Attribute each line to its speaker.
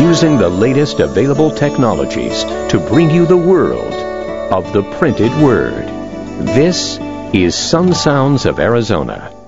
Speaker 1: using the latest available technologies to bring you the world of the printed word. This is Sun Sounds of Arizona.